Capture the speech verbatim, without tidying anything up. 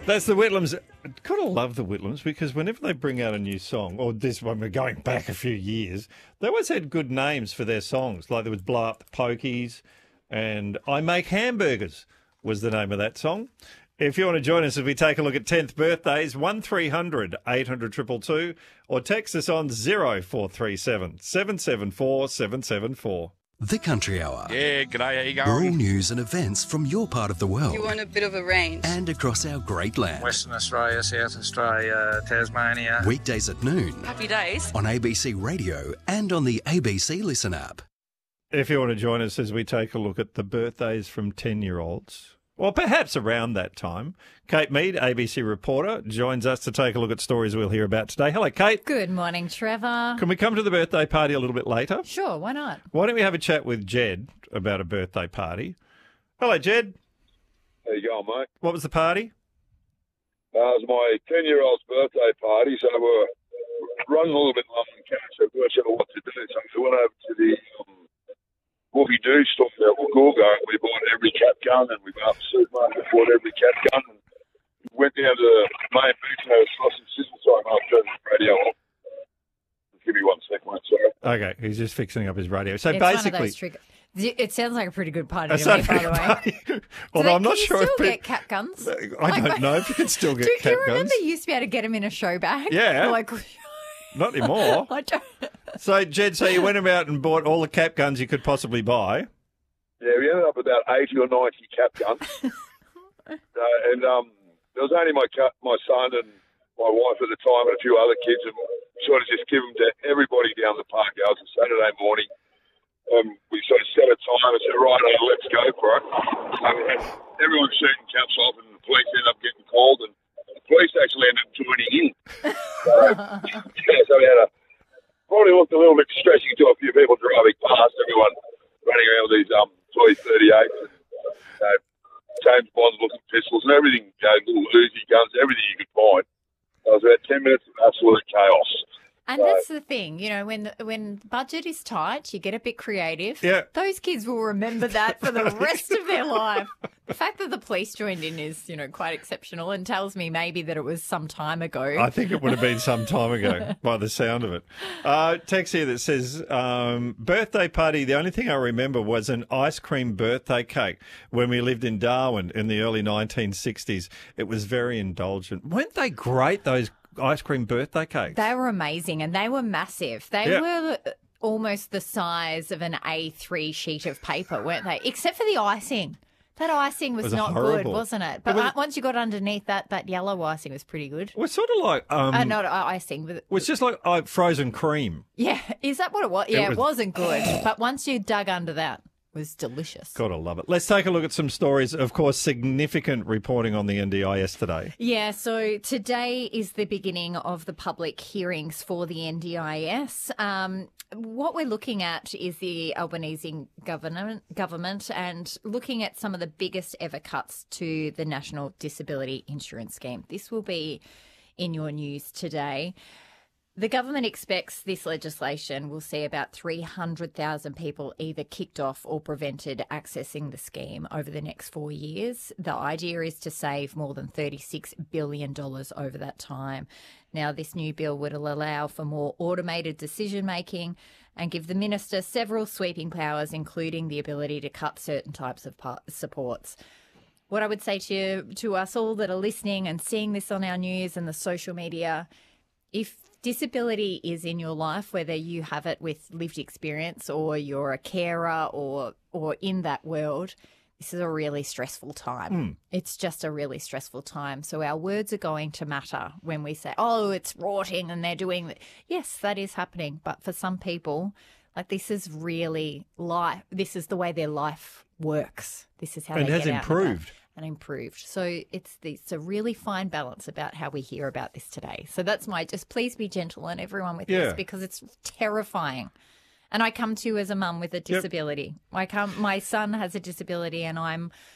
That's the Whitlams. Gotta love the Whitlams because whenever they bring out a new song, or this one, we're going back a few years, they always had good names for their songs. Like there was Blow Up the Pokies and I Make Hamburgers was the name of that song. If you want to join us as we take a look at tenth birthdays, one three hundred eight hundred two two two or text us on zero four three seven seven seven four seven seven four. The Country Hour. Yeah, g'day, how you going? Rural news and events from your part of the world. You want a bit of a range. And across our great land. Western Australia, South Australia, Tasmania. Weekdays at noon. Happy days. On A B C Radio and on the A B C Listen app. If you want to join us as we take a look at the birthdays from ten-year-olds, or perhaps around that time, Kate Mead, A B C reporter, joins us to take a look at stories we'll hear about today. Hello, Kate. Good morning, Trevor. Can we come to the birthday party a little bit later? Sure, why not? Why don't we have a chat with Jed about a birthday party? Hello, Jed. How you going, mate? What was the party? Uh, it was my ten-year-old's birthday party, so we're running a little bit low on cash, so we weren't sure what to do. So we went over to the um, Wolfie Doo store at Wollongong, and we bought every cap gun, and we went up to the supermarket and bought every cap gun, and went down to the main booth and had a sausage sizzle. Sorry, mate, I'll turn the radio off. Give me one second, mate, sorry. Okay, he's just fixing up his radio. So It's one of basically... those trick- it sounds like a pretty good party That's to me, not by the way. party. Do Although they- I'm not can sure you still if... get cap guns? I don't know if you can still get Do, cap do you remember guns. you used to be able to get them in a show bag? Yeah. Like, Not anymore. I don't... So, Jed, so you went about and bought all the cap guns you could possibly buy. Yeah, we ended up with about eighty or ninety cap guns. uh, and um, there was only my ca- my son and my wife at the time and a few other kids, and sort of just give them to everybody down the park. It was a Saturday morning. Um, we sort of set a time and said, right, uh, let's go for it. So we had everyone shooting caps off, and the police ended up getting called, and the police actually ended up joining in. So, yeah, so we had a, probably looked a little bit stressing to a few people driving past, everyone running around with these um, toy thirty-eights and you know, James Bond looking pistols and everything, you know, little Uzi guns, everything you could find. So it was about ten minutes of absolute chaos. And that's the thing, you know, when when budget is tight, you get a bit creative. Yeah. Those kids will remember that for the rest of their life. The fact that the police joined in is, you know, quite exceptional and tells me maybe that it was some time ago. I think it would have been some time ago by the sound of it. Uh, text here that says, um, birthday party, the only thing I remember was an ice cream birthday cake when we lived in Darwin in the early nineteen sixties. It was very indulgent. Weren't they great, those ice cream birthday cakes? They were amazing and they were massive. They Yeah. were almost the size of an A three sheet of paper, weren't they? Except for the icing. That icing was, was not horrible. good, wasn't it? But It was- uh, once you got underneath that, that yellow icing was pretty good. It was sort of like... Um, uh, not uh, icing, but it was just like uh, frozen cream. yeah. Is that what it was? Yeah, it, was- wasn't good. But once you dug under that, it was delicious. Gotta love it. Let's take a look at some stories. Of course, significant reporting on the N D I S today. Yeah, so today is the beginning of the public hearings for the N D I S. Um, what we're looking at is the Albanese government, government and looking at some of the biggest ever cuts to the National Disability Insurance Scheme. This will be in your news today. The government expects this legislation will see about three hundred thousand people either kicked off or prevented accessing the scheme over the next four years. The idea is to save more than thirty-six billion dollars over that time. Now, this new bill would allow for more automated decision-making and give the minister several sweeping powers, including the ability to cut certain types of par- supports. What I would say to, to us all that are listening and seeing this on our news and the social media, if disability is in your life, whether you have it with lived experience or you're a carer or or in that world, this is a really stressful time. Mm. It's just a really stressful time. So our words are going to matter when we say, oh, it's rotting and they're doing that. Yes, that is happening. But for some people, like this is really life. This is the way their life works. This is how And they has get out and about. improved. And improved. So it's the, it's a really fine balance about how we hear about this today. So that's my just please be gentle on everyone with Yeah. this because it's terrifying. And I come to you as a mum with a disability. I come, my son has a disability and I'm